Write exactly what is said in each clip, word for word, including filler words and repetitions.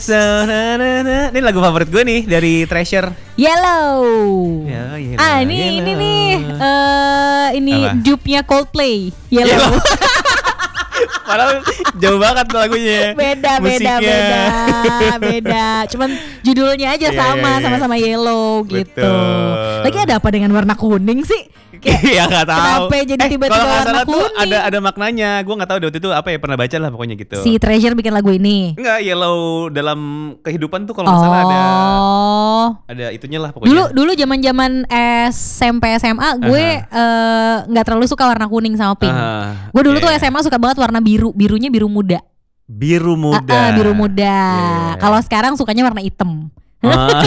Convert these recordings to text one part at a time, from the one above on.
So, na, na, na. Ini lagu favorit gue nih dari Treasure. Yellow. Ya, yellow ah ini yellow. ini nih uh, ini dupe-nya Coldplay. Yellow. yellow. Padahal jauh banget lagunya. Beda beda beda beda. Cuman judulnya aja sama yeah, yeah. sama-sama Yellow gitu. Betul. Lagi ada apa dengan warna kuning sih? Iya nggak tahu. Kenapa jadi eh, tiba-tiba warna kuning? Tuh ada ada maknanya. Gue nggak tahu waktu itu apa ya, pernah baca lah pokoknya gitu. Si Treasure bikin lagu ini. Enggak, Yellow dalam kehidupan tuh kalau nggak oh. salah ada ada itunya lah pokoknya. Dulu dulu zaman-zaman S M P S M A gue nggak uh-huh. uh, terlalu suka warna kuning sama pink. Uh, gue dulu yeah. tuh S M A suka banget warna biru, birunya biru muda. Biru muda. Uh, uh, biru muda. Yeah. Kalau sekarang sukanya warna hitam. Uh.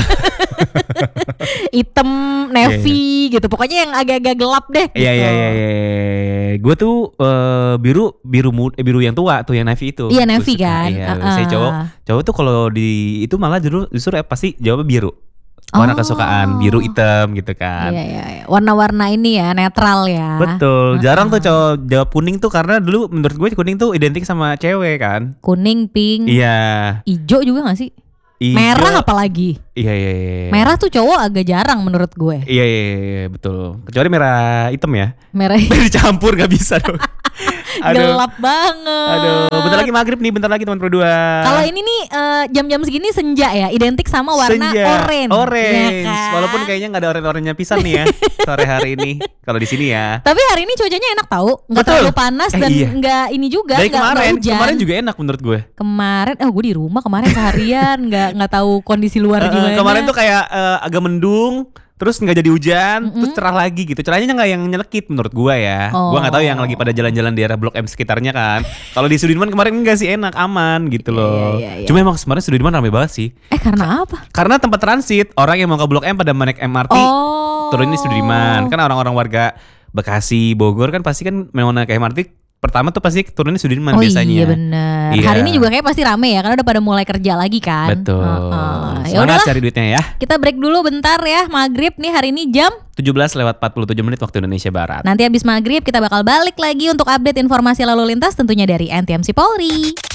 Hitam, navy yeah, yeah. gitu. Pokoknya yang agak-agak gelap deh. Iya iya iya. Gue tuh uh, biru biru muda, eh, biru yang tua tuh yang navy itu. Iya navy kan. Iya. Uh-uh. Saya cowok cowok tuh kalau di itu malah justru justru pasti jawabnya biru. Warna oh. kesukaan biru hitam gitu kan. Iya iya. Warna-warna ini ya netral ya. Betul. Jarang uh-uh. tuh cowok jawab kuning tuh karena dulu menurut gue kuning tuh identik sama cewek kan. Kuning, pink. Iya. Ijo juga gak sih? Ijo. Merah apalagi. Iya, iya iya. Merah tuh cowok agak jarang menurut gue. Iya iya, iya betul. Kecuali merah hitam ya. Merah dicampur gak bisa dong. Aduh. Gelap banget. Aduh, bentar lagi maghrib nih, bentar lagi teman berdua. Kalau ini nih uh, jam-jam segini senja ya, identik sama warna senja. orange. Orange. Ya kan? Walaupun kayaknya nggak ada orange-orange-nya pisan nih ya sore hari ini. Kalau di sini ya. Tapi hari ini cuacanya enak tahu, nggak terlalu panas eh, dan nggak iya. ini juga. Dari gak, kemarin, gak hujan. kemarin juga enak menurut gue. Kemarin, oh gue di rumah kemarin seharian, nggak nggak tahu kondisi luar gimana. Uh, kemarin tuh kayak uh, agak mendung. Terus nggak jadi hujan, mm-hmm. terus cerah lagi gitu. Cerahnya nggak yang nyelekit menurut gua ya. Oh. Gua nggak tahu yang lagi pada jalan-jalan di daerah Blok M sekitarnya kan. Kalau di Sudirman kemarin enggak sih, enak, aman gitu loh. Yeah, yeah, yeah. Cuma emang kemarin Sudirman ramai banget sih. Eh karena apa? Karena tempat transit, orang yang mau ke Blok M pada naik M R T, oh. turun di Sudirman. Kan orang-orang warga Bekasi, Bogor kan pasti kan mau naik M R T. Pertama tuh pasti turunnya Sudirman oh biasanya. Oh iya benar. Iya. Hari ini juga kayak pasti rame ya karena udah pada mulai kerja lagi kan. Betul. Uh-uh. Semangat cari duitnya ya. Kita break dulu bentar ya. Maghrib nih hari ini jam tujuh belas lewat empat puluh tujuh menit waktu Indonesia Barat. Nanti habis maghrib kita bakal balik lagi untuk update informasi lalu lintas tentunya dari N T M C Polri.